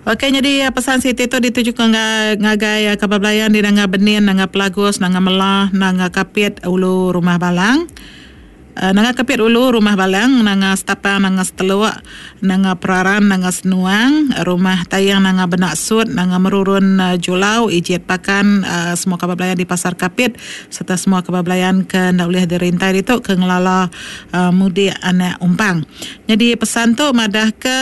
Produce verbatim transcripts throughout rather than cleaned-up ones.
Okey, jadi uh, pesan Siti tu ditujukan nga ngagai uh, kabablayan di nanga benin, nanga pelagus, nanga melah, nanga kapit ulu rumah balang. Uh, nanga kapit ulu rumah balang, nanga setapang, nanga seteluk, nanga peraran, nanga senuang, rumah tayang, nanga benak sud, nanga merurun uh, julau, ijit pakan uh, semua kabablayan di pasar kapit serta semua kabablayan ke ndak boleh dirintai itu ke ngelala uh, mudi anak umpang. Jadi pesan tu madah ke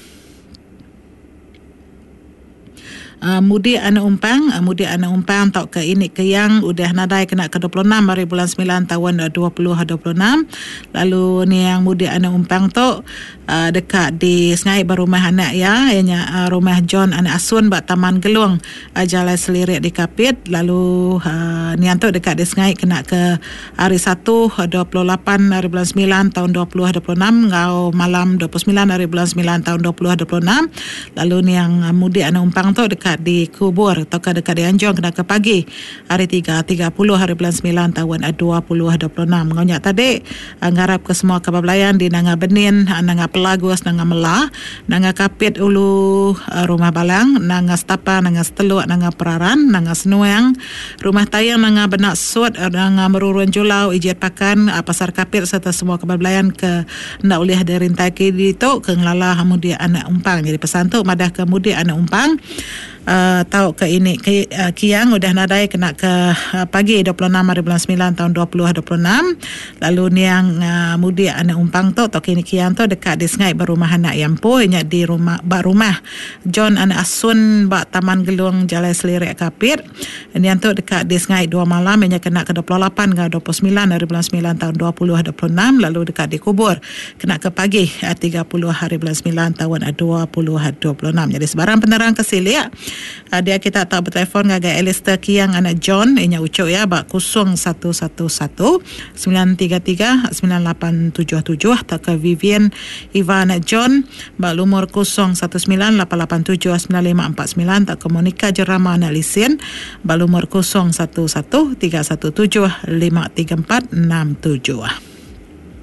Uh, mudi anak umpang, uh, mudi anak umpang tok ke ini ke yang udah nadai kena ke dua puluh enam hari bulan sembilan tahun dua ribu dua puluh enam. Lalu ni yang mudi anak umpang tok uh, dekat di Sengai berumah anak ya, ianya uh, rumah John anak Asun bak Taman Gelung, uh, Jalan Selirik di Kapit. Lalu uh, ni yang tok dekat di Sengai kena ke hari satu dua puluh lapan hari bulan sembilan tahun dua ribu dua puluh enam ngau malam dua puluh sembilan hari bulan sembilan tahun dua ribu dua puluh enam. Lalu ni yang uh, mudi anak umpang tok dekat di kubur atau dekat di Anjong kena ke pagi hari tiga tiga puluh hari bulan sembilan tahun dua ribu dua puluh enam. Ngonyak tadi ngarap ke semua kabablayan di nanga benin, nanga pelagus, nanga melah, nanga kapit ulu rumah balang, nanga setapa, nanga seteluk, nanga peraran, nanga senuang, rumah tayang, nanga benak sud, nanga merurun julau, ijit pakan pasar kapit serta semua kabablayan ke ndak boleh dirintai ke itu ke ngelala mudi anak umpang. Jadi pesan tu madah ke mudi anak umpang Uh, tahu ke ini ke, uh, kiang udah nadai kena ke uh, pagi dua puluh enam hari bulan sembilan tahun dua ribu dua puluh enam. Lalu ni yang uh, mudi anak umpang tu tok ini kiang tu dekat di Sengai berumah anak Yampu, nya di rumah bak rumah John anak Asun bak Taman Gelung Jalan Selirik Kapit. Ini yang tu dekat di Sengai dua malam, nya kena ke dua puluh lapan ke dua puluh sembilan hari bulan sembilan tahun dua ribu dua puluh enam. Lalu dekat di kubur kena ke pagi uh, tiga puluh hari bulan sembilan tahun dua ribu dua puluh enam. Jadi sebarang penerang kesilia Uh, dia kita tak bertelefon ngagai Alistair Kiang anak John, inya ucuk ya bak kosong satu satu satu sembilan tiga tiga sembilan lapan tujuh tujuh. Tak ke Vivian Iva anak John bak lumur kosong satu sembilan lapan lapan tujuh sembilan lima empat sembilan. Tak ke Monica Jerama anak Lisin bak lumur kosong satu satu tiga satu tujuh lima tiga empat enam tujuh.